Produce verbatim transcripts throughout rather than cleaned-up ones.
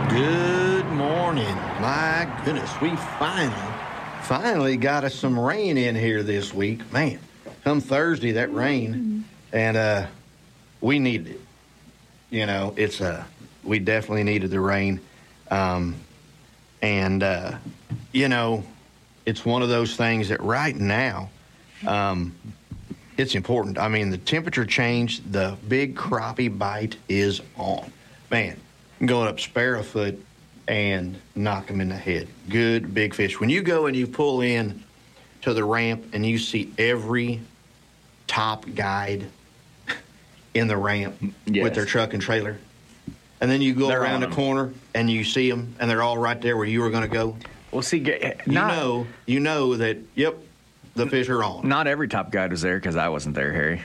Good morning. My goodness, we finally, finally got us some rain in here this week. Man, come Thursday, that rain, and uh, we needed it. You know, it's uh, we definitely needed the rain. Um, and, uh, you know, it's one of those things that right now, um, it's important. I mean, the temperature change, the big crappie bite is on. Man, going up Sparrowfoot and knock them in the head. Good big fish. When you go and you pull in to the ramp and you see every top guide in the ramp yes. with their truck and trailer, and then you go they're around the corner and you see them and they're all right there where you were going to go. Well, see, you not, know, you know that, yep, the fish are on. Not every top guide was there because I wasn't there, Harry.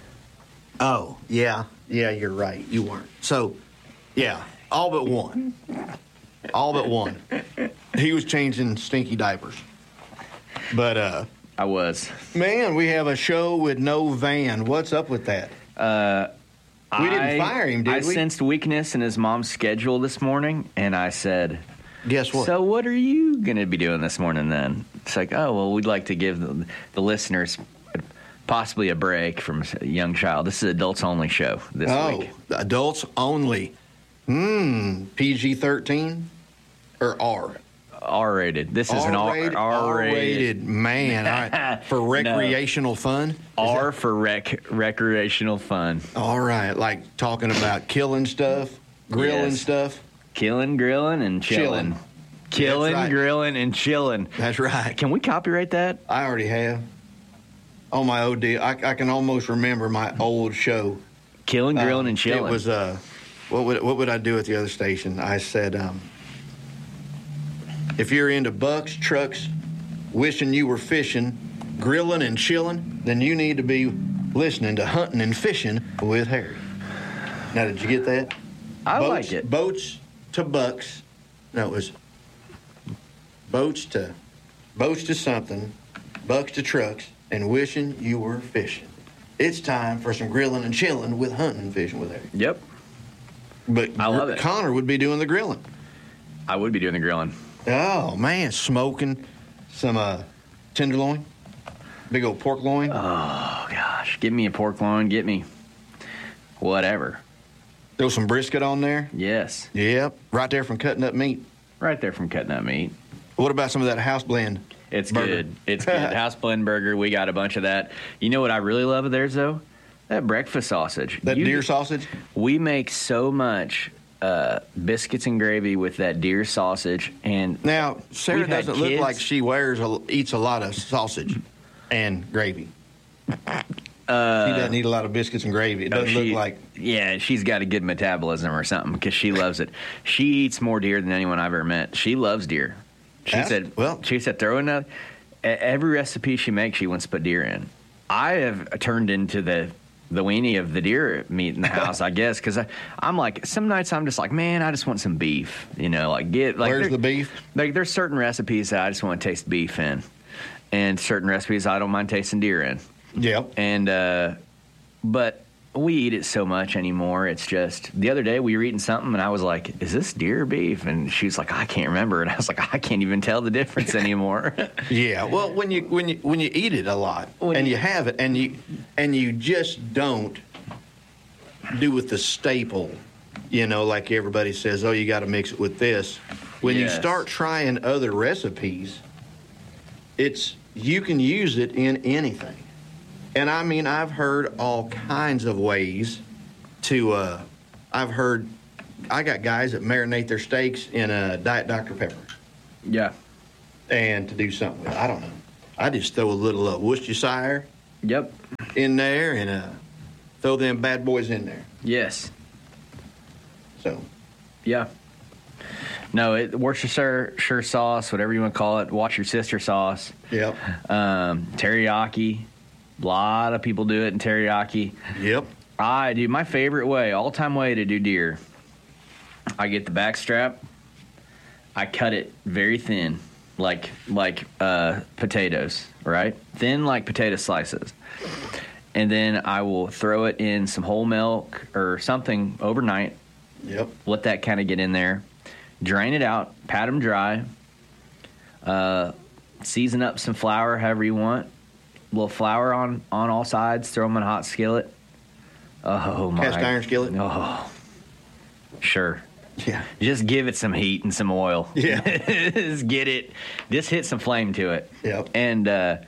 Oh, yeah. Yeah, you're right. You weren't. So, yeah. All but one. All but one. He was changing stinky diapers. But, uh... I was. Man, we have a show with no van. What's up with that? Uh... We didn't I, fire him, did I we? I sensed weakness in his mom's schedule this morning, and I said... Guess what? So what are you going to be doing this morning then? It's like, oh, well, we'd like to give the, the listeners possibly a break from a young child. This is adults only show this oh, week. Oh, adults only. Hmm, P G thirteen or R? R-rated. This is R-rated, an R- R-rated. R-rated, man. All right. For recreational no. fun? Is R that... for rec- recreational fun. All right, like talking about killing stuff, grilling yes. stuff. Killing, grilling, and chilling. Chilling. Killing, right. grilling, and chilling. That's right. Can we copyright that? I already have. On my O D, I, I can almost remember my old show. Killing, grilling, um, and chilling. It was, uh, what would, what would I do at the other station? I said, um, if you're into bucks, trucks, wishing you were fishing, grilling and chilling, then you need to be listening to Hunting and Fishing with Harry. Now, did you get that? I boats, like it. Boats to bucks. No, it was boats to boats to something, bucks to trucks, and wishing you were fishing. It's time for some grilling and chilling with Hunting and Fishing with Harry. Yep. But I love it. Connor would be doing the grilling. I would be doing the grilling. Oh, man, smoking some uh, tenderloin, big old pork loin. Oh, gosh. Give me a pork loin. Get me whatever. Throw some brisket on there. Yes. Yep, right there from cutting up meat. Right there from cutting up meat. What about some of that house blend? It's burger? good. It's good. House blend burger. We got a bunch of that. You know what I really love of theirs, though? That breakfast sausage. That you, deer sausage? We make so much uh, biscuits and gravy with that deer sausage. And now, Sarah doesn't look kids. like she wears a, eats a lot of sausage and gravy. Uh, she doesn't eat a lot of biscuits and gravy. It doesn't she, look like... Yeah, she's got a good metabolism or something because she loves it. She eats more deer than anyone I've ever met. She loves deer. She That's, said, well, she said, throw in a, every recipe she makes, she wants to put deer in. I have turned into the the weenie of the deer meat in the house, I guess, because I'm like, some nights I'm just like, man, I just want some beef. You know, like get like where's the beef? Like there's certain recipes that I just want to taste beef in, and certain recipes I don't mind tasting deer in. Yep. And uh, but we eat it so much anymore. It's just the other day we were eating something and I was like, "Is this deer or beef?" And she's like, "I can't remember." And I was like, "I can't even tell the difference anymore." Yeah. Well, when you when you when you eat it a lot when and you, you have it and you and you just don't do with the staple, you know, like everybody says, "Oh, you got to mix it with this." When yes. you start trying other recipes, it's you can use it in anything. And I mean, I've heard all kinds of ways to, uh, I've heard, I got guys that marinate their steaks in a Diet Doctor Pepper. Yeah. And to do something with it. I don't know. I just throw a little uh, Worcestershire Yep. in there and uh, throw them bad boys in there. Yes. So. Yeah. No, it, Worcestershire sauce, whatever you want to call it, watch your sister sauce. Yep. Um, teriyaki. A lot of people do it in teriyaki. Yep. I do. My favorite way, all-time way to do deer, I get the back strap. I cut it very thin, like like uh, potatoes, right? Thin like potato slices. And then I will throw it in some whole milk or something overnight. Yep. Let that kind of get in there. drain it out, pat them dry, uh, season up some flour however you want. A little flour on, on all sides, throw them in a hot skillet. Oh, my. Cast iron skillet? Oh, sure. Yeah. Just give it some heat and some oil. Yeah. Just get it. Just hit some flame to it. Yep. And, uh,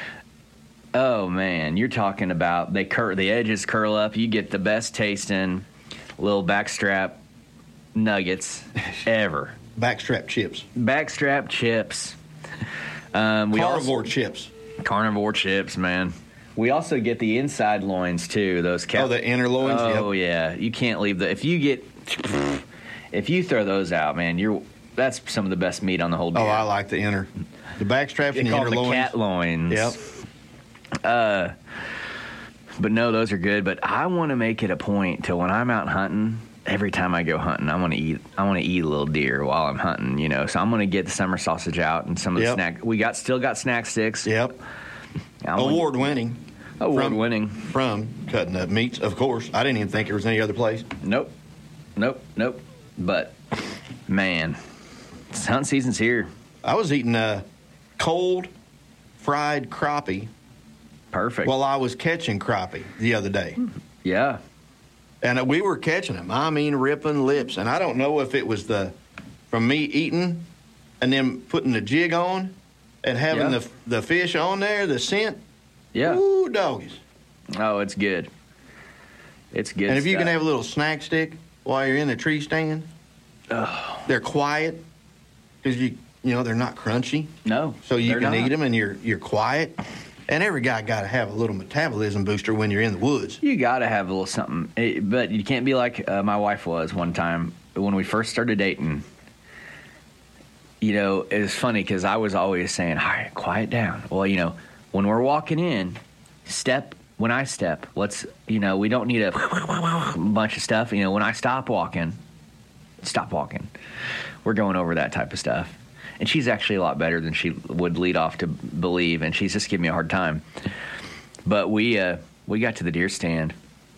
oh, man, you're talking about they cur- the edges curl up. You get the best tasting little backstrap nuggets ever. Backstrap chips. Backstrap chips. Um, we Carnivore also, chips. Carnivore chips, man. We also get the inside loins too. Those cap- oh, the inner loins. Oh yep. yeah, you can't leave the. If you get, if you throw those out, man, you're that's some of the best meat on the whole deer. Oh, I like the inner, the backstraps They and the call inner them the loins. cat loins. Yep. Uh, but no, those are good. But I want to make it a point to when I'm out hunting. Every time I go hunting, I want to eat. I want to eat a little deer while I'm hunting. You know, so I'm going to get the summer sausage out and some of the Yep. snack. We got still got snack sticks. Yep. I'm Award winning. Award from, winning. From Cutting Up Meats, of course. I didn't even think there was any other place. Nope. Nope. Nope. But man, hunting season's here. I was eating a cold fried crappie Perfect. while I was catching crappie the other day. yeah. And we were catching them. I mean, ripping lips. And I don't know if it was the from me eating and then putting the jig on and having Yeah. the the fish on there, the scent. Yeah. Ooh, doggies. Oh, it's good. It's good. And if you stuff. can have a little snack stick while you're in the tree stand, oh. they're quiet because you you know they're not crunchy, no, so you they're can not. eat them and you're you're quiet. And every guy got to have a little metabolism booster when you're in the woods. You got to have a little something, Eh, but you can't be like uh, my wife was one time when we first started dating. You know, it was funny because I was always saying, "All right, quiet down." Well, you know, when we're walking in, step. When I step, let's. You know, we don't need a bunch of stuff. You know, when I stop walking, stop walking. We're going over that type of stuff. And she's actually a lot better than she would lead off to believe, and she's just giving me a hard time. But we uh, we got to the deer stand,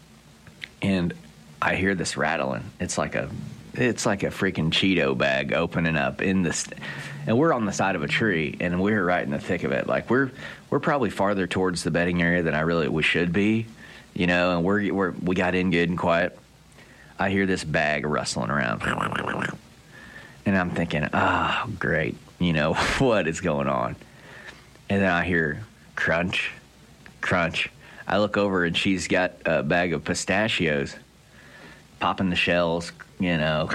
and I hear this rattling. It's like a it's like a freaking Cheeto bag opening up in the, st- and we're on the side of a tree, and we're right in the thick of it. Like we're we're probably farther towards the bedding area than I really we should be, you know. And we're we're we got in good and quiet. I hear this bag rustling around. And I'm thinking, ah, oh, great. You know, what is going on? And then I hear crunch, crunch. I look over and she's got a bag of pistachios, popping the shells, you know.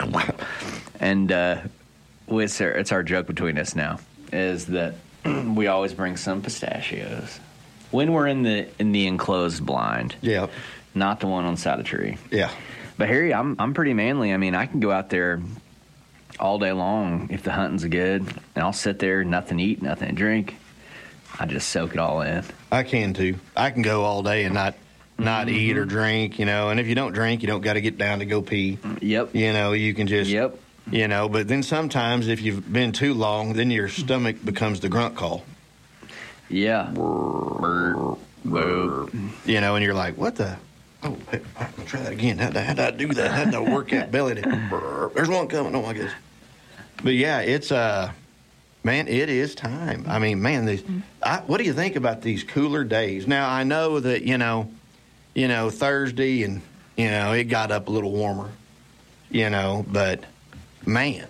And uh, it's, our, it's our joke between us now, is that we always bring some pistachios when we're in the in the enclosed blind. Yeah. Not the one on the side of the tree. Yeah. But Harry, I'm I'm pretty manly. I mean, I can go out there all day long if the hunting's good, and I'll sit there, nothing to eat, nothing to drink. I just soak it all in. I can too. I can go all day and not not Mm-hmm. eat or drink, you know. And if you don't drink, you don't got to get down to go pee. Yep. You know, you can just, Yep. you know. But then sometimes if you've been too long, then your stomach becomes the grunt call. Yeah. Brr, brr. You know, and you're like, what the? Oh, hey, I'm gonna try that again. How did I do that? How did I work that belly? To, there's one coming. Oh my goodness. But yeah, it's uh, man, it is time. I mean, man, these. I, what do you think about these cooler days? Now I know that you know, you know Thursday and you know it got up a little warmer, you know, but man,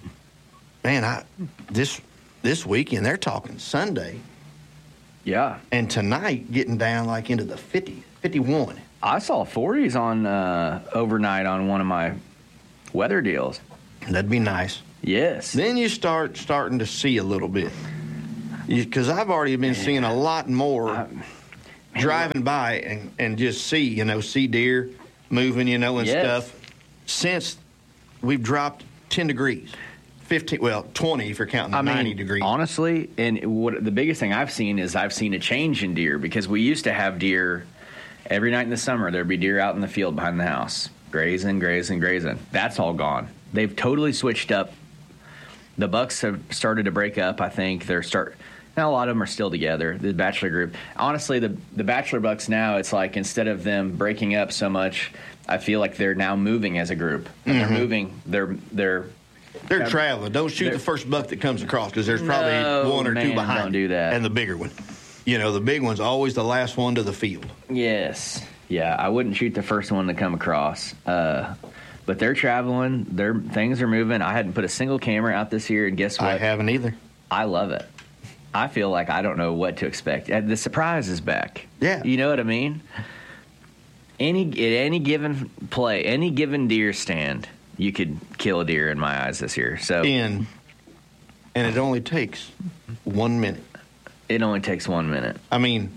man, I this this weekend they're talking Sunday Yeah. and tonight getting down like into the fifty, fifty-one. I saw forties on uh, overnight on one of my weather deals. That'd be nice. Yes. Then you start starting to see a little bit. Because I've already been seeing a lot more I- driving by and, and just see, you know, see deer moving, you know, and Yes. stuff since we've dropped ten degrees. fifteen, well, twenty if you're counting the I mean, ninety degrees. honestly, and what the biggest thing I've seen is I've seen a change in deer because we used to have deer every night in the summer. There'd be deer out in the field behind the house, grazing, grazing, grazing. That's all gone. They've totally switched up. The bucks have started to break up. I think they're start. Now a lot of them are still together. The bachelor group. Honestly, the the bachelor bucks now, it's like instead of them breaking up so much, I feel like they're now moving as a group. And Mm-hmm. They're moving. They're they're They're Got- traveling. Don't shoot they're- the first buck that comes across because there's probably No, one or man, two behind. don't do that. And the bigger one. You know, the big one's always the last one to the field. Yes. Yeah, I wouldn't shoot the first one to come across. Uh, but they're traveling. Their things are moving. I hadn't put a single camera out this year, and guess what? I haven't either. I love it. I feel like I don't know what to expect. Uh, The surprise is back. Yeah. You know what I mean? Any at any given play, any given deer stand, you could kill a deer in my eyes this year. So In, and it only takes one minute. it only takes one minute. I mean,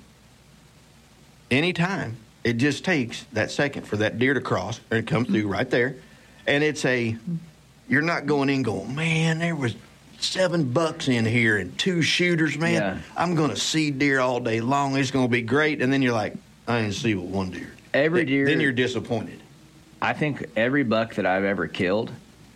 anytime. It just takes that second for that deer to cross and come through right there. And it's a, you're not going in going, man, there was seven bucks in here and two shooters, man. Yeah. I'm going to see deer all day long. It's going to be great. And then you're like, I didn't see but one deer. Every Th- deer. Then you're disappointed. I think every buck that I've ever killed,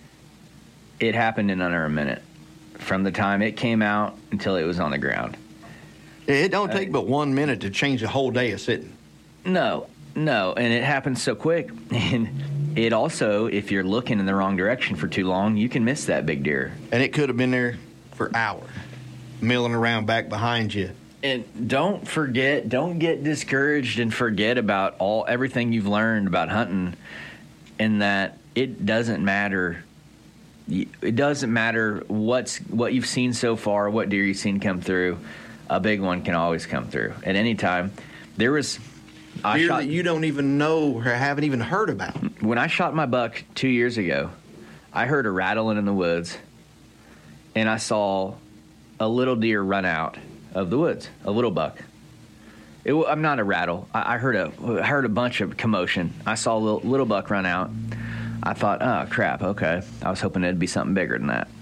it happened in under a minute. From the time it came out until it was on the ground. It don't take but one minute to change a whole day of sitting. No, no, and it happens so quick. And it also, if you're looking in the wrong direction for too long, you can miss that big deer. And it could have been there for hours, milling around back behind you. And don't forget, don't get discouraged and forget about all everything you've learned about hunting, in that it doesn't matter. It doesn't matter what's what you've seen so far, what deer you've seen come through. A big one can always come through at any time. There was I Deer shot, that you don't even know or haven't even heard about. when I shot my buck two years ago, I heard a rattling in the woods, and I saw a little deer run out of the woods, a little buck. It, wa- I'm not a rattle. I, I heard a I heard a bunch of commotion. I saw a little, little buck run out. I thought, oh, crap, okay. I was hoping it'd be something bigger than that.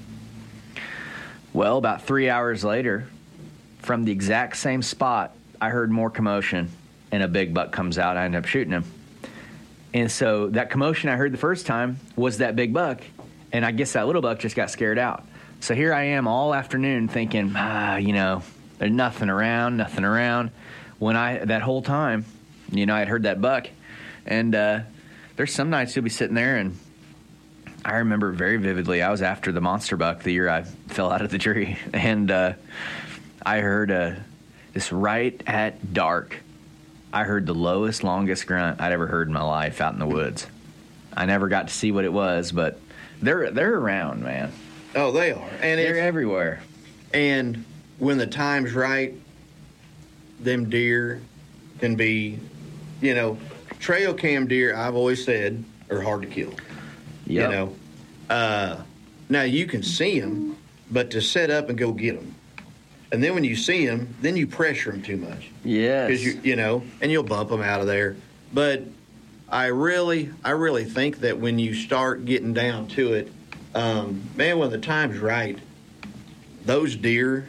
Well, about three hours later, from the exact same spot, I heard more commotion, and a big buck comes out. I end up shooting him. And so that commotion I heard the first time was that big buck, and I guess that little buck just got scared out. So here I am all afternoon thinking, ah, you know, there's nothing around, nothing around. When I, that whole time, you know, I'd heard that buck, and uh, there's some nights you'll be sitting there, and I remember very vividly, I was after the monster buck the year I fell out of the tree, and uh, I heard uh, this right at dark, I heard the lowest, longest grunt I'd ever heard in my life out in the woods. I never got to see what it was, but they're they're around, man. Oh, they are. And They're it's, everywhere. and when the time's right, them deer can be, you know, trail cam deer, I've always said, are hard to kill. Yep. You know, uh, now you can see them, but to set up and go get them, and then when you see them, then you pressure them too much Yes. because you you know, and you'll bump them out of there. But I really, I really think that when you start getting down to it, um, man, when the time's right, those deer,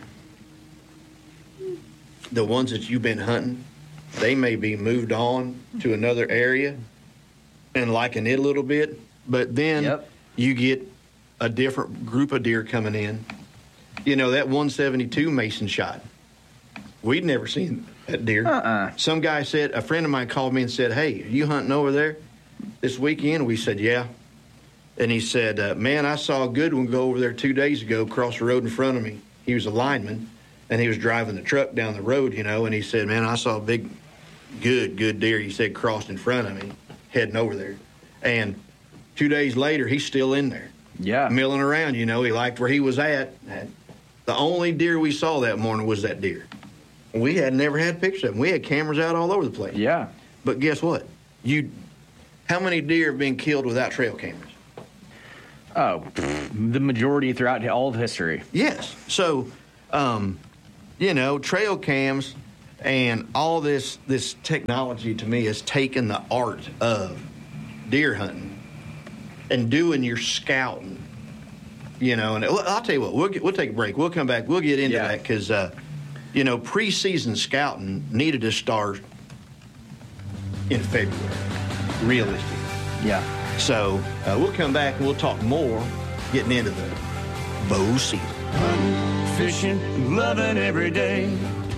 the ones that you've been hunting, they may be moved on to another area and liking it a little bit, but then Yep. you get a different group of deer coming in. You know, that one seventy-two Mason shot, we'd never seen that deer. Uh-uh. Some guy said, a friend of mine called me and said, hey, are you hunting over there this weekend? We said, yeah. And he said, uh, man, I saw a good one go over there two days ago, across the road in front of me. He was a lineman, and he was driving the truck down the road, you know, and he said, man, I saw a big, good, good deer, he said, crossed in front of me, heading over there. And two days later, he's still in there, Yeah. milling around, you know. He liked where he was at. The only deer we saw that morning was that deer. We had never had pictures of him. We had cameras out all over the place. Yeah. But guess what? You, how many deer have been killed without trail cameras? Oh, pfft, the majority throughout all of history. Yes. So, um, you know, trail cams and all this this technology to me has taken the art of deer hunting and doing your scouting. You know, and I'll tell you what, we'll get, we'll take a break. We'll come back. We'll get into Yeah. that because, uh, you know, preseason scouting needed to start in February, realistically. Yeah. So uh, we'll come back and we'll talk more getting into the bow season. Fishing, loving every day.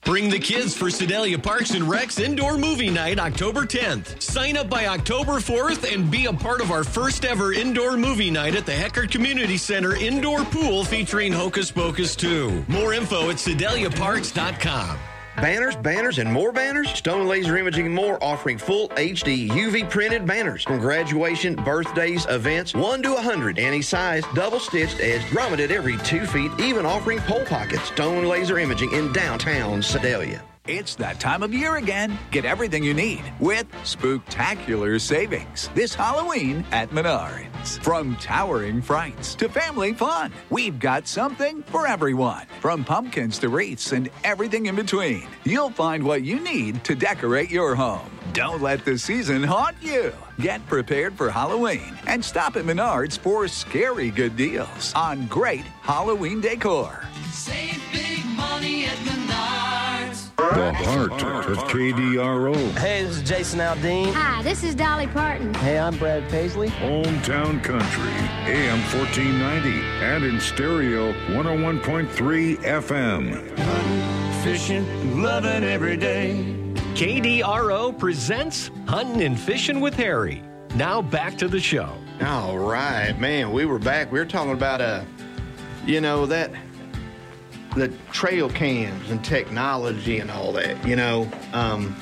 Bring the kids for Sedalia Parks and Rec's Indoor Movie Night October tenth. Sign up by October fourth and be a part of our first ever indoor movie night at the Heckard Community Center indoor pool featuring Hocus Pocus two. More info at sedalia parks dot com. Banners, banners, and more banners? Stone Laser Imaging and More offering full H D U V printed banners from graduation, birthdays, events, one to one hundred, any size, double stitched, edged, grommeted every two feet, even offering pole pockets. Stone Laser Imaging in downtown Sedalia. It's that time of year again. Get everything you need with spooktacular savings this Halloween at Menards. From towering frights to family fun, we've got something for everyone. From pumpkins to wreaths and everything in between, you'll find what you need to decorate your home. Don't let the season haunt you. Get prepared for Halloween and stop at Menards for scary good deals on great Halloween decor. Save big money at Menards. The heart of K D R O. Hey, this is Jason Aldean. Hi, this is Dolly Parton. Hey, I'm Brad Paisley. Hometown Country, A M fourteen ninety, and in stereo, one oh one point three F M. Hunting, fishing, loving every day. K D R O presents Hunting and Fishing with Harry. Now back to the show. All right, man, we were back. We were talking about, uh, you know, that... the trail cams and technology and all that, you know, um,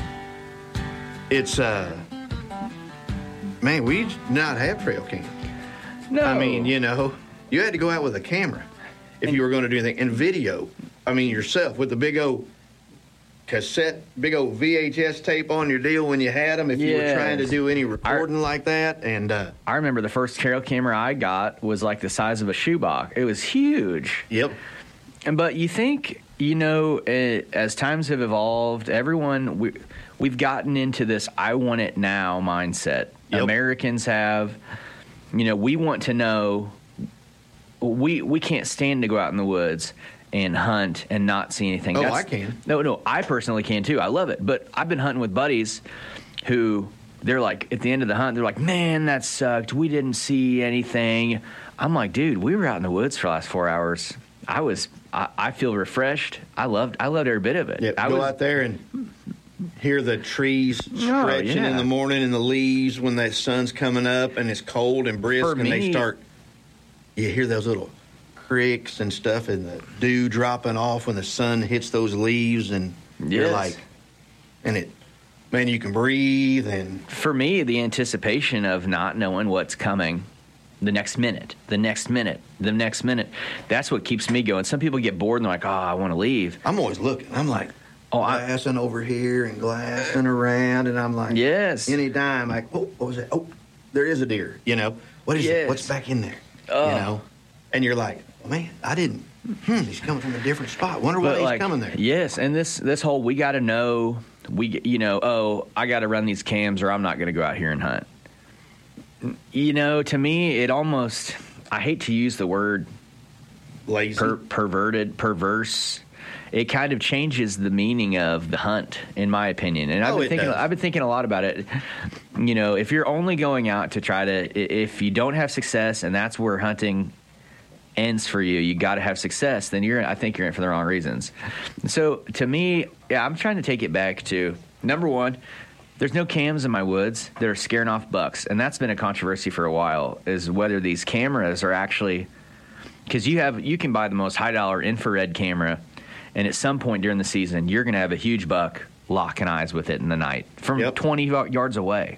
it's, uh, man, we did not have trail cams. No. I mean, you know, you had to go out with a camera if and, you were going to do anything. And video, I mean, yourself with the big old cassette, big old V H S tape on your deal when you had them, if yes. you were trying to do any recording I, like that. And uh, I remember the first trail camera I got was like the size of a shoebox. It was huge. Yep. But you think, you know, uh, as times have evolved, everyone, we, we've gotten into this I want it now mindset. Yep. Americans have, you know, we want to know, we we can't stand to go out in the woods and hunt and not see anything. Oh, That's, I can. No, no, I personally can too. I love it. But I've been hunting with buddies who, they're like, at the end of the hunt, they're like, man, that sucked. We didn't see anything. I'm like, dude, we were out in the woods for the last four hours. I was, I, I feel refreshed. I loved, I loved every bit of it. Yeah, I go was, out there and hear the trees stretching oh, yeah. in the morning and the leaves when the sun's coming up and it's cold and brisk For and me, they start, you hear those little creaks and stuff and the dew dropping off when the sun hits those leaves and yes. you're like, and it, man, you can breathe. And for me, the anticipation of not knowing what's coming. The next minute, the next minute, the next minute. That's what keeps me going. Some people get bored and they're like, oh, I want to leave. I'm always looking. I'm like, oh, glassing I, over here and glassing around. And I'm like, yes. Anytime, like, oh, what was that? Oh, there is a deer. You know, what is yes. it? What's back in there? Oh. You know? And you're like, well, man, I didn't. Hmm, he's coming from a different spot. Wonder why he's like, coming there. Yes, and this this whole, we got to know, we you know, oh, I got to run these cams or I'm not going to go out here and hunt. You know, to me, it almost, I hate to use the word lazy, per, perverted, perverse. It kind of changes the meaning of the hunt, in my opinion. And I've oh, been thinking, does. I've been thinking a lot about it. You know, if you're only going out to try to, if you don't have success, and that's where hunting ends for you, you got to have success. Then you're, I think you're in for the wrong reasons. So to me, yeah, I'm trying to take it back to number one. There's no cams in my woods that are scaring off bucks, and that's been a controversy for a while, is whether these cameras are actually, because you have you can buy the most high-dollar infrared camera, and at some point during the season, you're going to have a huge buck locking eyes with it in the night from yep. twenty yards away.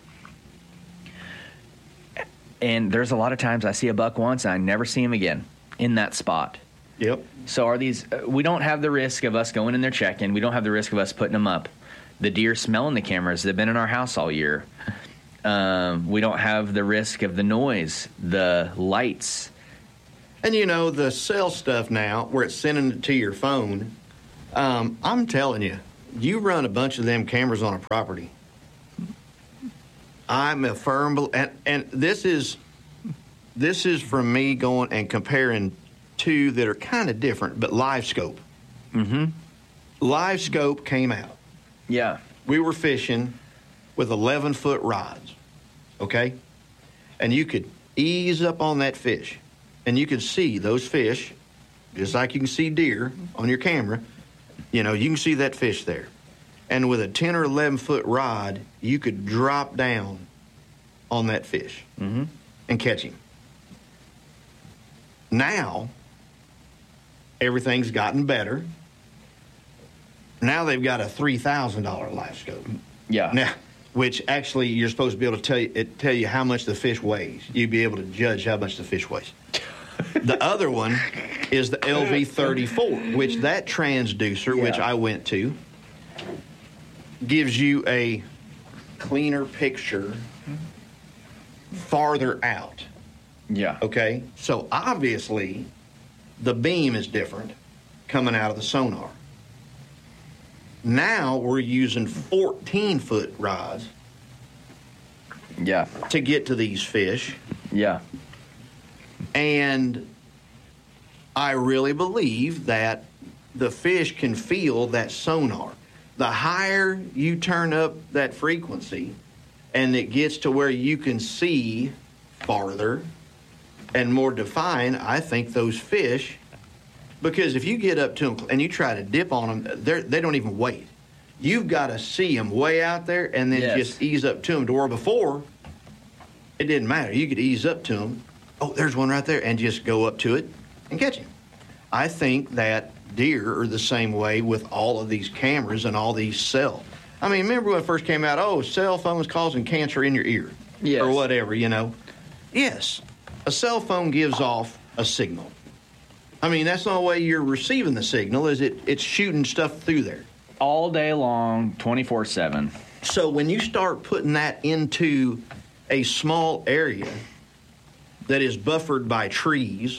And there's a lot of times I see a buck once, and I never see him again in that spot. Yep. So are these, we don't have the risk of us going in there checking. We don't have the risk of us putting them up. The deer smelling the cameras. They've been in our house all year. Um, we don't have the risk of the noise, the lights. And, you know, the cell stuff now, where it's sending it to your phone, um, I'm telling you, you run a bunch of them cameras on a property. I'm a firm believer, and, and this is, this is from me going and comparing two that are kind of different, but LiveScope. Mm-hmm. LiveScope came out. Yeah. We were fishing with eleven-foot rods, okay? And you could ease up on that fish, and you could see those fish, just like you can see deer on your camera, You know, you can see that fish there. And with a ten or eleven foot rod, you could drop down on that fish Mm-hmm. and catch him. Now, everything's gotten better. Now they've got a three thousand dollars live scope. Yeah. Now, which actually you're supposed to be able to tell you, it tell you how much the fish weighs. You'd be able to judge how much the fish weighs. The other one is the L V thirty-four, which that transducer, Yeah. which I went to, gives you a cleaner picture farther out. Yeah. Okay? So obviously, the beam is different coming out of the sonar. Now we're using fourteen foot rods Yeah. to get to these fish. Yeah. And I really believe that the fish can feel that sonar. The higher you turn up that frequency and it gets to where you can see farther and more defined, I think those fish, because if you get up to them and you try to dip on them, they're, they don't even wait. You've got to see them way out there and then Yes. just ease up to them. To where before, it didn't matter. You could ease up to them. Oh, there's one right there, and just go up to it and catch him. I think that deer are the same way with all of these cameras and all these cell. I mean, remember when it first came out, oh, cell phones causing cancer in your ear Yes. or whatever, you know? Yes, a cell phone gives off a signal. I mean, that's the only way you're receiving the signal is it it's shooting stuff through there. All day long, twenty-four seven. So when you start putting that into a small area that is buffered by trees,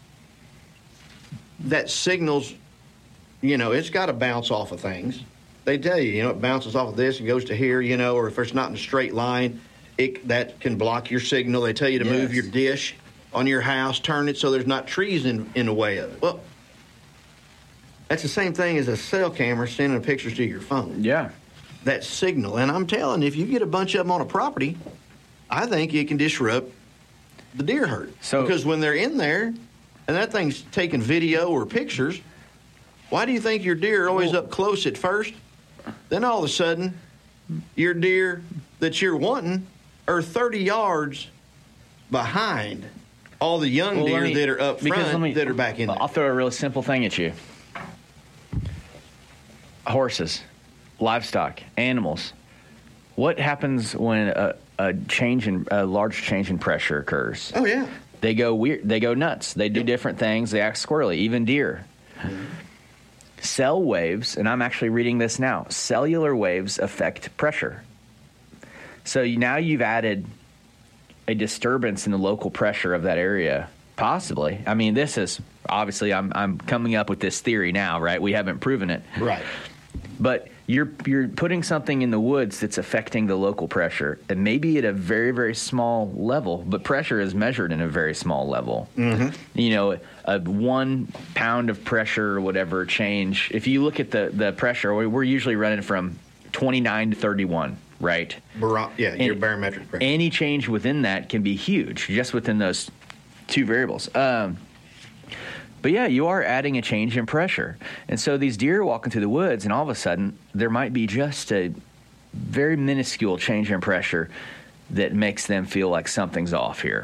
that signals, you know, it's got to bounce off of things. They tell you, you know, it bounces off of this and goes to here, you know, or if it's not in a straight line, it that can block your signal. They tell you to move Yes. your dish on your house, turn it so there's not trees in, in the way of it. Well, that's the same thing as a cell camera sending pictures to your phone. Yeah. That signal. And I'm telling you, if you get a bunch of them on a property, I think it can disrupt the deer herd. So- because when they're in there and that thing's taking video or pictures, why do you think your deer are always up close at first? Then all of a sudden, your deer that you're wanting are thirty yards behind all the young Well, let deer me- that are up because front let me- that are back in there. I'll throw a really simple thing at you. Horses, livestock, animals. What happens when a, a change in a large change in pressure occurs? Oh, yeah. They go weird. They go nuts. They do different things. They act squirrely. Even deer. Cell waves, and I'm actually reading this now. Cellular waves affect pressure. So you, now you've added a disturbance in the local pressure of that area. Possibly. I mean, this is obviously I'm I'm coming up with this theory now, right? We haven't proven it. Right. But you're you're putting something in the woods that's affecting the local pressure, and maybe at a very, very small level, but pressure is measured in a very small level. Mm-hmm. You know, a one pound of pressure or whatever change, if you look at the, the pressure, we- we're usually running from twenty-nine to thirty-one, right? Bar- yeah, your And barometric pressure. Any change within that can be huge, just within those two variables. Um, But yeah, you are adding a change in pressure. And so these deer are walking through the woods, and all of a sudden, there might be just a very minuscule change in pressure that makes them feel like something's off here.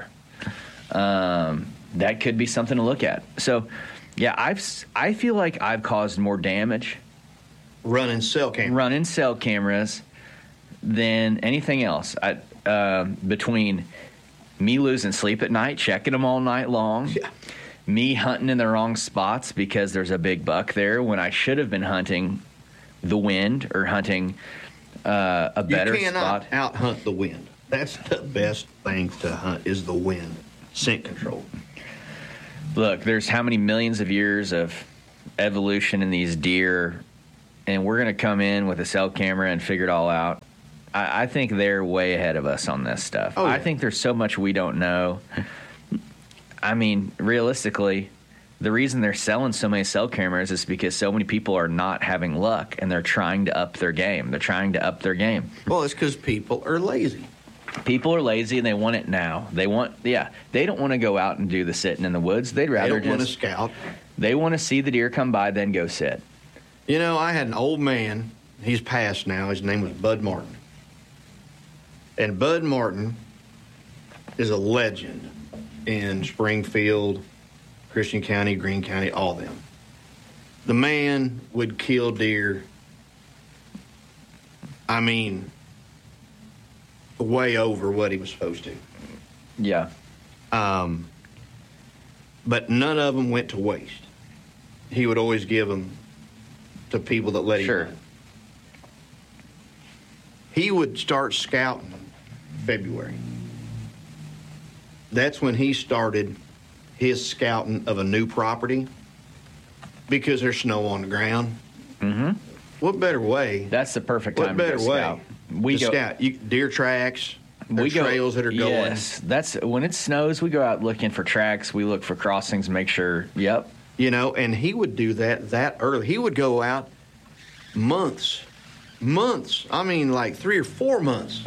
Um, that could be something to look at. So, yeah, I've s- I feel like I've caused more damage Running cell camera. running cell cameras than anything else. I, um between me losing sleep at night, checking them all night long. Yeah. Me hunting in the wrong spots because there's a big buck there when I should have been hunting the wind or hunting uh, a better You cannot spot. out hunt the wind. That's the best thing to hunt is the wind. Scent control. Look, there's how many millions of years of evolution in these deer, and we're going to come in with a cell camera and figure it all out. I, I think they're way ahead of us on this stuff. Oh, yeah. I think there's so much we don't know. I mean, realistically, the reason they're selling so many cell cameras is because so many people are not having luck, and they're trying to up their game. They're trying to up their game. Well, it's because people are lazy. People are lazy, and they want it now. They want, yeah, they don't want to go out and do the sitting in the woods. They'd They rather don't want to just, scout. they want to see the deer come by, then go sit. You know, I had an old man. He's passed now. His name was Bud Martin. And Bud Martin is a legend in Springfield, Christian County, Greene County, all of them. The man would kill deer, I mean, way over what he was supposed to. Yeah. Um, but none of them went to waste. He would always give them to people that let him. Sure. Hunt. He would start scouting February. That's when he started his scouting of a new property because there's snow on the ground. Mm-hmm. What better way? That's the perfect time what better to go way scout. We to go, scout? You, deer tracks, we go, trails that are going. Yes, that's when it snows. We go out looking for tracks. We look for crossings, make sure. Yep. You know, and he would do that that early. He would go out months, months. I mean, like three or four months,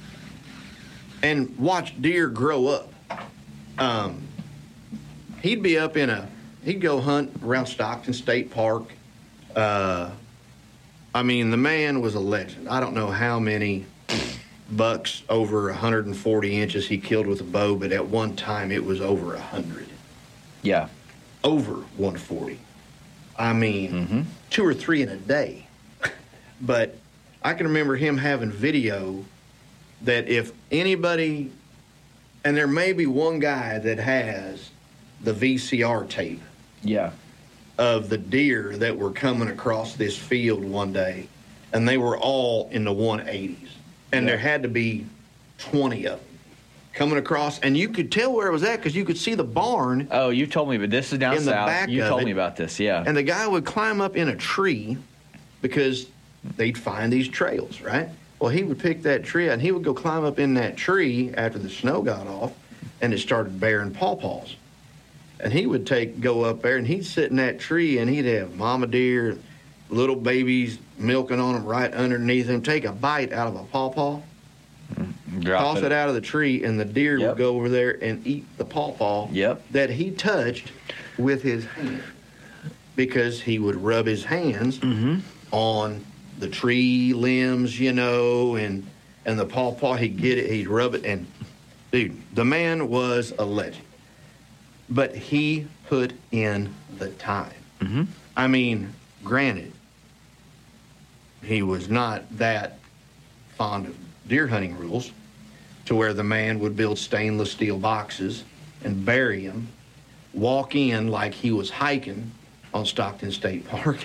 and watch deer grow up. Um, he'd be up in a. He'd go hunt around Stockton State Park. Uh, I mean, the man was a legend. I don't know how many bucks over one hundred forty inches he killed with a bow, but at one time it was over one hundred. Yeah. Over one forty. I mean, mm-hmm. two or three in a day. But I can remember him having video that if anybody, and there may be one guy that has the V C R tape. Yeah. Of the deer that were coming across this field one day, and they were all in the one eighties. And yeah. There had to be twenty of them coming across, and you could tell where it was at because you could see the barn. Oh, you told me, but this is down in south. The back you of told it. me about this, yeah. And the guy would climb up in a tree because they'd find these trails, right? Well, he would pick that tree, and he would go climb up in that tree after the snow got off, and it started bearing pawpaws. And he would take go up there, and he'd sit in that tree, and he'd have mama deer, little babies milking on them right underneath him, take a bite out of a pawpaw, Drop toss it. it out of the tree, and the deer yep. would go over there and eat the pawpaw yep. that he touched with his hand. Because he would rub his hands mm-hmm. on the tree limbs, you know, and and the pawpaw, he'd get it, he'd rub it, and, dude, the man was a legend. But he put in the time. Mm-hmm. I mean, granted, he was not that fond of deer hunting rules to where the man would build stainless steel boxes and bury them, walk in like he was hiking on Stockton State Park,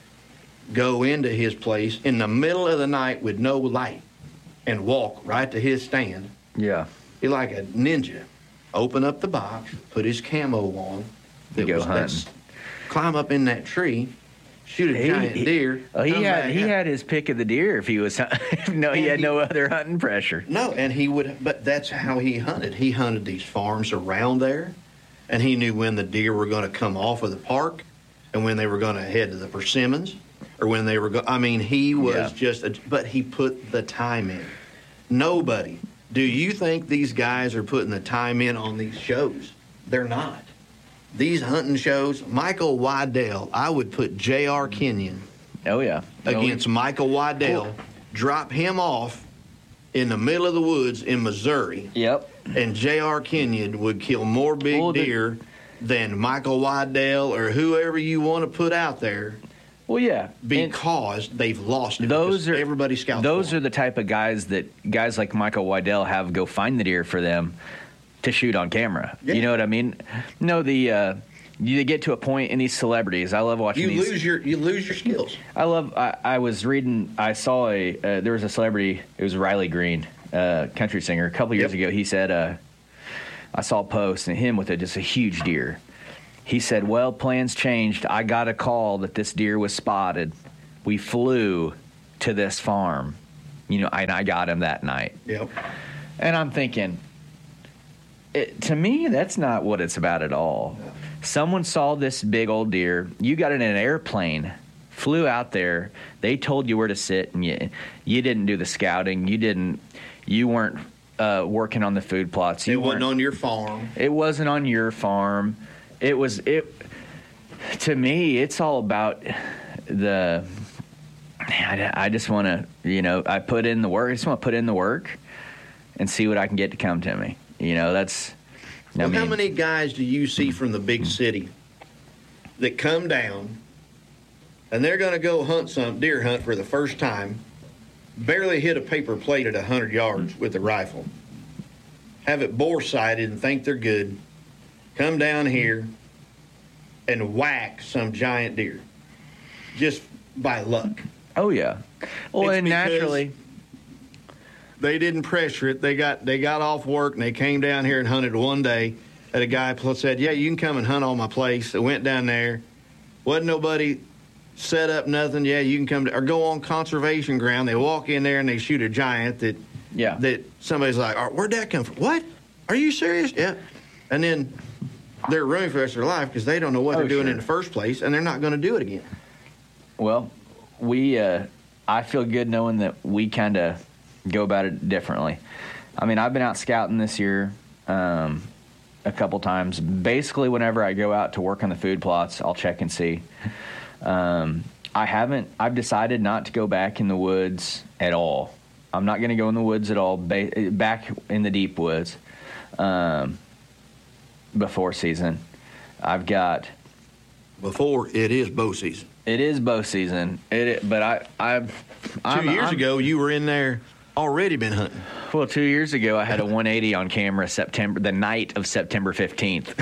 go into his place in the middle of the night with no light and walk right to his stand. Yeah. He like a ninja. Open up the box, put his camo on. You go hunting. Climb up in that tree, shoot a he, giant he, deer. Oh, he had he out. had his pick of the deer if he was no he had he, no other hunting pressure. No, and he would, but that's how he hunted. He hunted these farms around there, and he knew when the deer were going to come off of the park, and when they were going to head to the persimmons, or when they were going. I mean, he was yeah. just, a, but he put the time in. Nobody. Do you think these guys are putting the time in on these shows? They're not. These hunting shows, Michael Waddell, I would put J R. Kenyon oh, yeah. against oh, Michael Waddell, cool. drop him off in the middle of the woods in Missouri. Yep. And J R. Kenyon would kill more big well, the, deer than Michael Waddell or whoever you want to put out there. Well, yeah, because and they've lost it. Those are everybody scouts. Those are the type of guys that guys like Michael Waddell have go find the deer for them to shoot on camera. Yeah. You know what I mean? No, the uh, you get to a point in these celebrities. I love watching. You these. lose your you lose your skills. I love. I, I was reading. I saw a uh, there was a celebrity. It was Riley Green, uh, country singer. A couple years yep. ago, he said, uh, "I saw a post and him with a, just a huge deer." He said, well, plans changed. I got a call that this deer was spotted. We flew to this farm, you know, and I got him that night. Yep. And I'm thinking, it, to me, that's not what it's about at all. No. Someone saw this big old deer. You got it in an airplane, flew out there. They told you where to sit, and you, you didn't do the scouting. You didn't, you weren't uh, working on the food plots. You it wasn't on your farm. It wasn't on your farm. It was it to me. It's all about the I, I just want to, you know, I put in the work. I just want to put in the work and see what I can get to come to me. You know, that's. I well, mean, how many guys do you see from the big city that come down and they're going to go hunt some deer hunt for the first time, barely hit a paper plate at one hundred yards with a rifle, have it bore sighted and think they're good, come down here and whack some giant deer just by luck? Oh, yeah. Well, It's and because naturally. They didn't pressure it. They got they got off work and they came down here and hunted one day. And a guy said, "Yeah, you can come and hunt on my place." I went down there. Wasn't nobody set up nothing. Yeah, you can come to, or go on conservation ground. They walk in there and they shoot a giant that Yeah. that somebody's like, oh, "Where'd that come from?" "What? Are you serious?" "Yeah." And then they're ruined for the rest of their life because they don't know what Oh, they're doing sure. in the first place, and they're not going to do it again. Well, we, uh, I feel good knowing that we kind of go about it differently. I mean, I've been out scouting this year um, a couple times. Basically, whenever I go out to work on the food plots, I'll check and see. Um, I haven't, I've decided not to go back in the woods at all. I'm not going to go in the woods at all, ba- back in the deep woods um, before season. I've got... Before it is bow season. It is bow season. It, but I, I've... 2 I'm, years I'm, ago, you were in there already been hunting. Well, two years ago, I had a one eighty on camera September, the night of September fifteenth.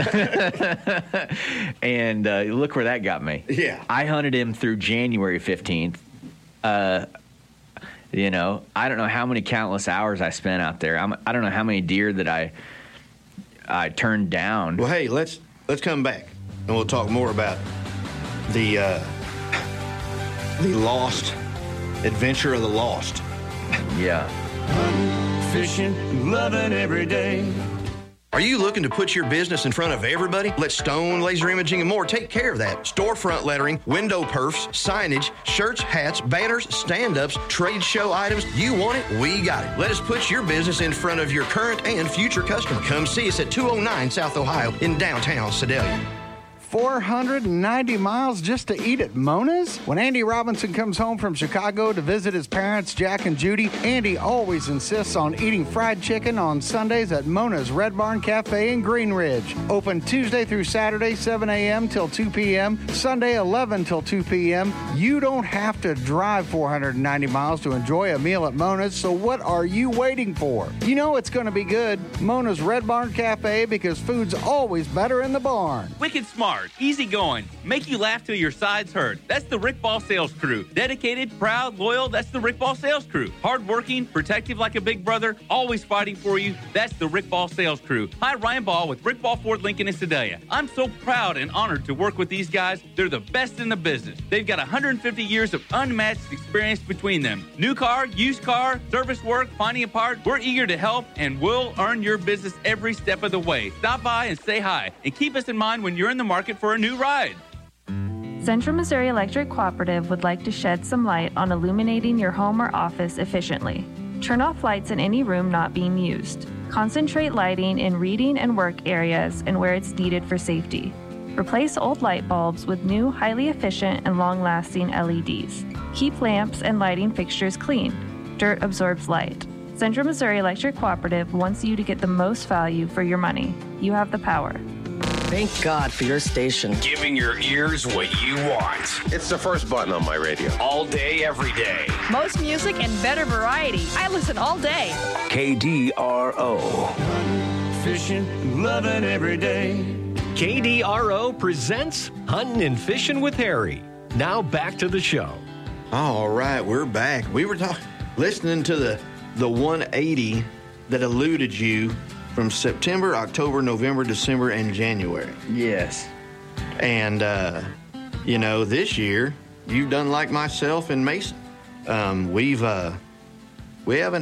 And uh, look where that got me. Yeah. I hunted him through January fifteenth. Uh, you know, I don't know how many countless hours I spent out there. I'm, I don't know how many deer that I I turned down. Well, hey, let's let's come back and we'll talk more about the uh, the lost adventure of the lost. Yeah. Fishing, loving every day. Are you looking to put your business in front of everybody? Let Stone Laser Imaging and more take care of that. Storefront lettering, window perfs, signage, shirts, hats, banners, stand-ups, trade show items. You want it? We got it. Let us put your business in front of your current and future customer. Come see us at two oh nine South Ohio in downtown Sedalia. four hundred ninety miles just to eat at Mona's? When Andy Robinson comes home from Chicago to visit his parents, Jack and Judy, Andy always insists on eating fried chicken on Sundays at Mona's Red Barn Cafe in Green Ridge. Open Tuesday through Saturday, seven a.m. till two p.m., Sunday, eleven till two p.m. You don't have to drive four hundred ninety miles to enjoy a meal at Mona's, so what are you waiting for? You know it's going to be good. Mona's Red Barn Cafe, because food's always better in the barn. Wicked smart. Easy going, make you laugh till your sides hurt. That's the Rick Ball sales crew. Dedicated, proud, loyal, that's the Rick Ball sales crew. Hardworking, protective like a big brother, always fighting for you, that's the Rick Ball sales crew. Hi, Ryan Ball with Rick Ball Ford Lincoln in Sedalia. I'm so proud and honored to work with these guys. They're the best in the business. They've got one hundred fifty years of unmatched experience between them. New car, used car, service work, finding a part, we're eager to help and we'll earn your business every step of the way. Stop by and say hi and keep us in mind when you're in the market for a new ride. Central Missouri Electric Cooperative would like to shed some light on illuminating your home or office efficiently. Turn off lights in any room not being used. Concentrate lighting in reading and work areas and where it's needed for safety. Replace old light bulbs with new, highly efficient and long-lasting L E Ds. Keep lamps and lighting fixtures clean. Dirt absorbs light. Central Missouri Electric Cooperative wants you to get the most value for your money. You have the power. Thank God for your station. Giving your ears what you want. It's the first button on my radio. All day, every day. Most music and better variety. I listen all day. K D R O. Fishing, loving every day. K D R O presents Hunting and Fishing with Harry. Now back to the show. All right, we're back. We were talking, listening to the the one eighty that eluded you from September, October, November, December, and January. Yes. And, uh, you know, this year, you've done like myself and Mason. Um, we've, uh, we haven't